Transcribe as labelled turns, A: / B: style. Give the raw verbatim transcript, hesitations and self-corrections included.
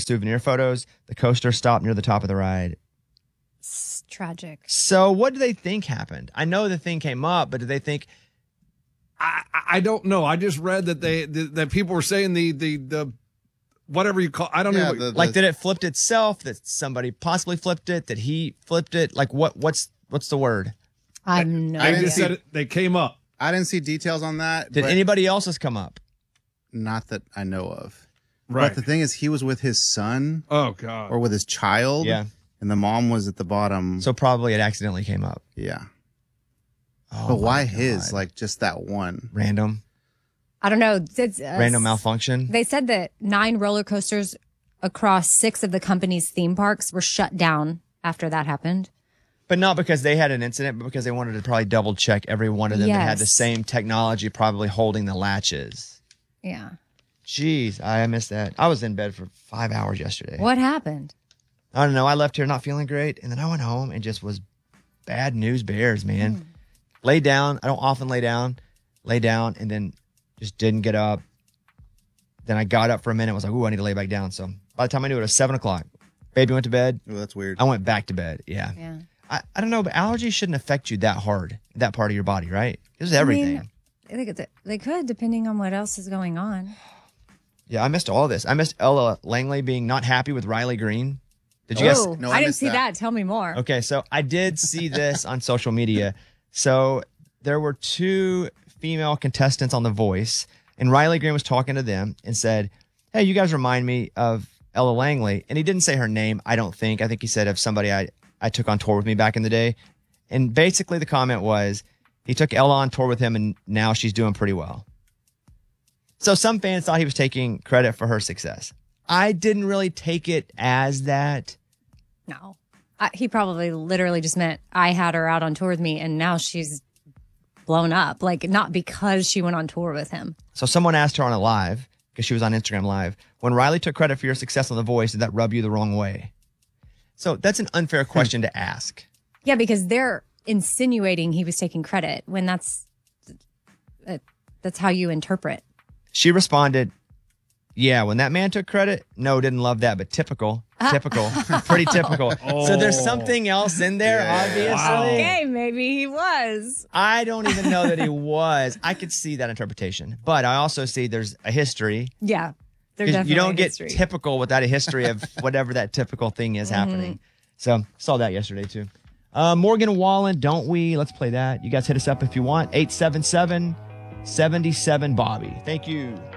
A: souvenir photos. The coaster stopped near the top of the ride.
B: It's tragic.
A: So what do they think happened? I know the thing came up, but do they think...
C: I, I don't know. I just read that they that people were saying the the the whatever you call I don't
A: Yeah,
C: know.
A: the, like, did it flipped itself? That somebody possibly flipped it? That he flipped it? Like, what? What's what's the word?
B: I'm no.
C: I
B: idea.
C: just said it, they came up.
D: I didn't see details on that.
A: Did
D: but
A: anybody else's come up?
D: Not that I know of.
C: Right.
D: But the thing is, he was with his son.
C: Oh God.
D: Or with his child.
A: Yeah.
D: And the mom was at the bottom.
A: So probably it accidentally came up.
D: Yeah.
A: Oh,
D: but why
A: my
D: his?
A: God.
D: Like just that one.
A: Random.
B: I don't know. It's, uh,
A: Random malfunction.
B: They said that nine roller coasters across six of the company's theme parks were shut down after that happened.
A: But not because they had an incident, but because they wanted to probably double check every one of them that had the
B: Yes.
A: same technology, probably holding the latches.
B: Yeah.
A: Jeez, I missed that. I was in bed for five hours yesterday.
B: What happened?
A: I don't know. I left here not feeling great, and then I went home and just was bad news bears, man.
B: Mm.
A: Lay down. I don't often lay down. Lay down, and then just didn't get up. Then I got up for a minute. Was like, ooh, I need to lay back down. So by the time I knew it, it was seven o'clock. Baby went to bed.
D: Oh, that's weird.
A: I went back to bed. Yeah.
B: Yeah.
A: I, I don't know, but allergies shouldn't affect you that hard, that part of your body, right? This is everything.
B: I mean, I think it's, they could, depending on what else is going on.
A: Yeah, I missed all of this. I missed Ella Langley being not happy with Riley Green. Did you guys?
B: Oh, I, didn't see that. Tell me more.
A: Okay, so I did see this on social media. So there were two female contestants on The Voice, and Riley Green was talking to them and said, hey, you guys remind me of Ella Langley. And he didn't say her name, I don't think. I think he said of somebody I, I took on tour with me back in the day. And basically the comment was, he took Ella on tour with him, and now she's doing pretty well. So some fans thought he was taking credit for her success. I didn't really take it as that.
B: No. I, he probably literally just meant I had her out on tour with me and now she's blown up. Like, not because she went on tour with him.
A: So someone asked her on a live, because she was on Instagram Live, when Riley took credit for your success on The Voice, did that rub you the wrong way? So that's an unfair question to ask.
B: Yeah, because they're insinuating he was taking credit when that's uh, that's how you interpret.
A: She responded, yeah, when that man took credit, no, didn't love that, but typical, typical, pretty typical. So there's something else in there, obviously.
B: Okay, maybe he was.
A: I don't even know that he was. I could see that interpretation, but I also see there's a history.
B: Yeah. They're
A: 'Cause
B: definitely
A: you don't
B: a
A: get
B: history.
A: typical without a history of whatever that typical thing is
B: Mhm.
A: happening. So saw that yesterday too. Uh, Morgan Wallen, Don't We? Let's play that. You guys hit us up if you want. eight seven seven, seven seven, Bobby. Thank you.